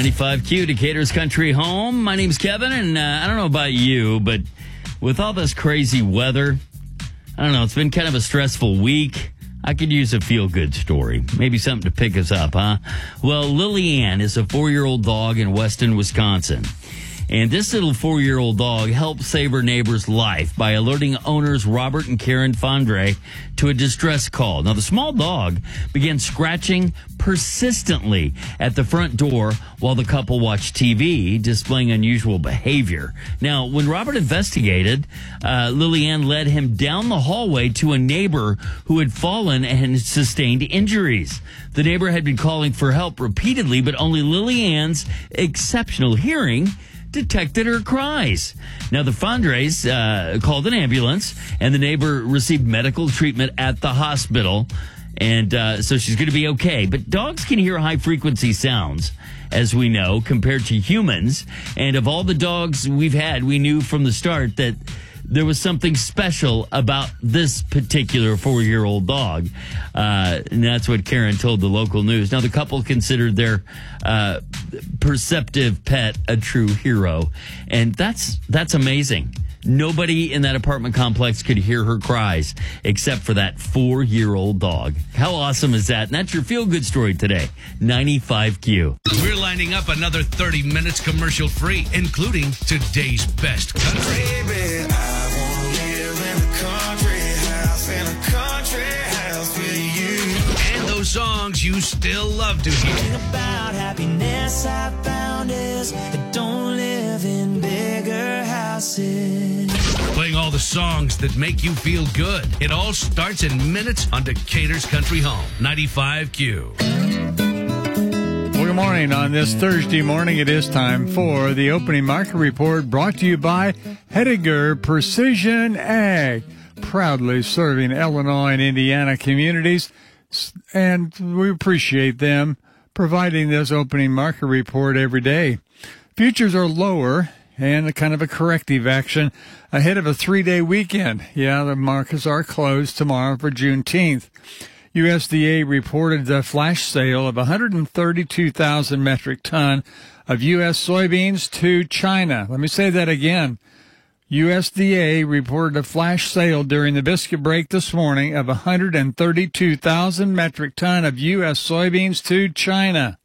95Q, Decatur's Country Home. My name's Kevin, and I don't know about you, but with all this crazy weather, I don't know, it's been kind of a stressful week. I could use a feel-good story. Maybe something to pick us up, huh? Well, Lily Ann is a 4-year-old dog in Weston, Wisconsin. And this little 4-year-old dog helped save her neighbor's life by alerting owners Robert and Karen Fondre to a distress call. Now, the small dog began scratching persistently at the front door while the couple watched TV, displaying unusual behavior. Now, when Robert investigated, Lily Ann led him down the hallway to a neighbor who had fallen and sustained injuries. The neighbor had been calling for help repeatedly, but only Lily Ann's exceptional hearing detected her cries. Now, the Fondres called an ambulance, and the neighbor received medical treatment at the hospital, and so she's going to be okay. But dogs can hear high-frequency sounds, as we know, compared to humans. And of all the dogs we've had, we knew from the start that there was something special about this particular 4-year-old dog. And that's what Karen told the local news. Now, the couple considered their perceptive pet a true hero. And that's amazing. Nobody in that apartment complex could hear her cries except for that 4-year-old dog. How awesome is that? And that's your feel-good story today. 95Q. We're lining up another 30 minutes commercial-free, including today's best country. Baby, I want to live in a country house with you. And those songs you still love to hear. About happiness I found is that don't live in bigger houses. Playing all the songs that make you feel good. It all starts in minutes on Decatur's Country Home. 95Q. Well, good morning. On this Thursday morning, it is time for the opening market report brought to you by Hettinger Precision Ag, proudly serving Illinois and Indiana communities, and we appreciate them providing this opening market report every day. Futures are lower and a kind of a corrective action ahead of a 3-day weekend. Yeah, the markets are closed tomorrow for Juneteenth. USDA reported the flash sale of 132,000 metric ton of U.S. soybeans to China. Let me say that again. USDA reported a flash sale during the biscuit break this morning of 132,000 metric ton of U.S. soybeans to China.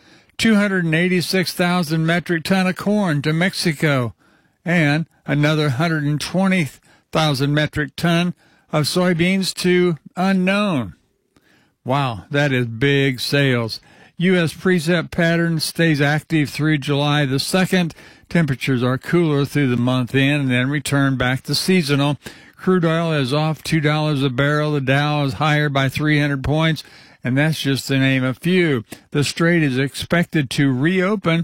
286,000 metric ton of corn to Mexico, and another 120,000 metric ton of soybeans to unknown. Wow, that is big sales. U.S. precip pattern stays active through July the 2nd. Temperatures are cooler through the month end and then return back to seasonal. Crude oil is off $2 a barrel. The Dow is higher by 300 points. And that's just to name a few. The Strait is expected to reopen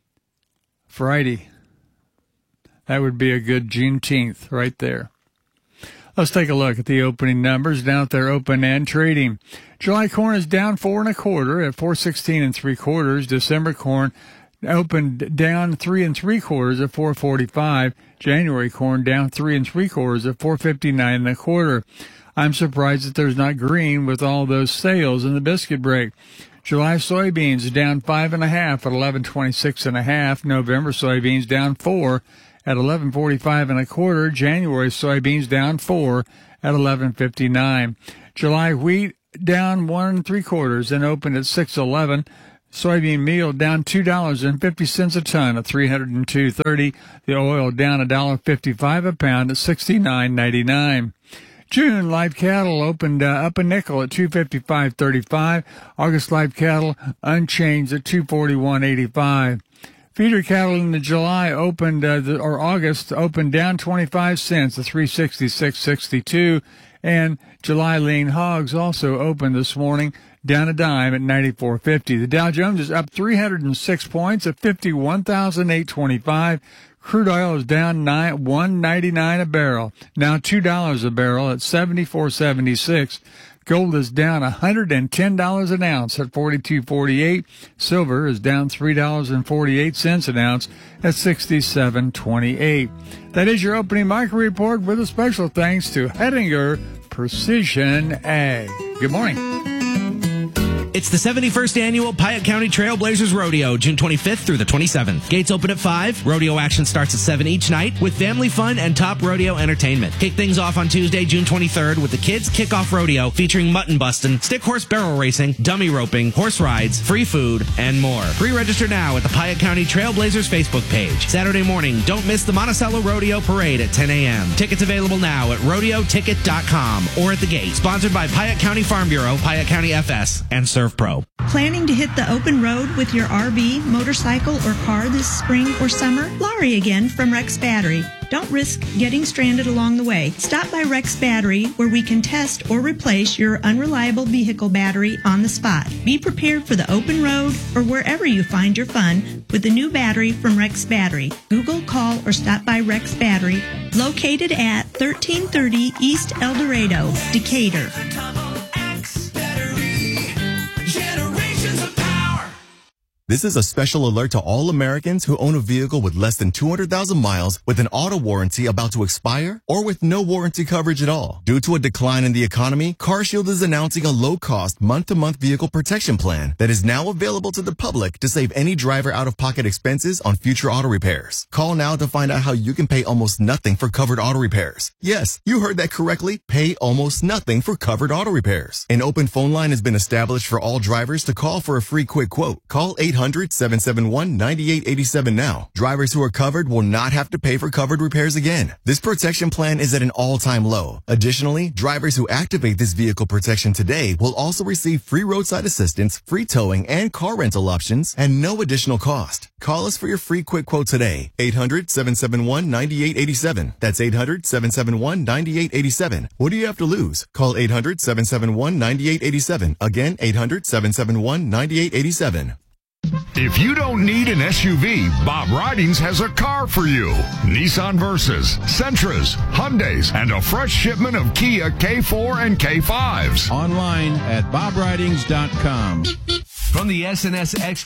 Friday. That would be a good Juneteenth right there. Let's take a look at the opening numbers down at their open end trading. July corn is down 4 1/4 at 4.16 3/4. December corn opened down 3 3/4 at 4.45. January corn down 3 3/4 at 4.59 1/4. I'm surprised that there's not green with all those sales in the biscuit break. July soybeans down 5 1/2 at 11.26 1/2. November soybeans down 4 at 11.45 1/4. January soybeans down 4 at 11.59. July wheat down 1 3/4 and opened at 6.11. Soybean meal down $2.50 a ton at $302.30. The oil down $1.55 a pound at $69.99. June live cattle opened up a nickel at $255.35. August live cattle unchanged at $241.85. Feeder cattle in the July opened August opened down 25 cents at $366.62, and July lean hogs also opened this morning down a dime at 94.50. The Dow Jones is up 306 points at 51,825. Crude oil is down $1.99 a barrel, now $2 a barrel at 74.76. Gold is down $110 an ounce at 42.48. Silver is down $3.48 an ounce at 67.28. That is your opening market report with a special thanks to Hettinger Precision Ag. Good morning. It's the 71st Annual Piatt County Trailblazers Rodeo, June 25th through the 27th. Gates open at 5. Rodeo action starts at 7 each night with family fun and top rodeo entertainment. Kick things off on Tuesday, June 23rd with the Kids Kickoff Rodeo featuring mutton busting, stick horse barrel racing, dummy roping, horse rides, free food, and more. Pre-register now at the Piatt County Trailblazers Facebook page. Saturday morning, don't miss the Monticello Rodeo Parade at 10 a.m. Tickets available now at rodeoticket.com or at the gate. Sponsored by Piatt County Farm Bureau, Piatt County FS, and Serve Pro. Planning to hit the open road with your RV, motorcycle, or car this spring or summer? Laurie again from Rex Battery. Don't risk getting stranded along the way. Stop by Rex Battery, where we can test or replace your unreliable vehicle battery on the spot. Be prepared for the open road or wherever you find your fun with the new battery from Rex Battery. Google, call, or stop by Rex Battery, located at 1330 East El Dorado, Decatur. This is a special alert to all Americans who own a vehicle with less than 200,000 miles with an auto warranty about to expire or with no warranty coverage at all. Due to a decline in the economy, CarShield is announcing a low-cost month-to-month vehicle protection plan that is now available to the public to save any driver out-of-pocket expenses on future auto repairs. Call now to find out how you can pay almost nothing for covered auto repairs. Yes, you heard that correctly. Pay almost nothing for covered auto repairs. An open phone line has been established for all drivers to call for a free quick quote. Call 800-771-9887 now. Drivers who are covered will not have to pay for covered repairs again. This protection plan is at an all-time low. Additionally, drivers who activate this vehicle protection today will also receive free roadside assistance, free towing, and car rental options at no additional cost. Call us for your free quick quote today. 800-771-9887. That's 800-771-9887. What do you have to lose? Call 800-771-9887. Again, 800-771-9887. If you don't need an SUV, Bob Ridings has a car for you. Nissan Versas, Sentras, Hyundais, and a fresh shipment of Kia K4 and K5s. Online at bobridings.com. From the SNS Expo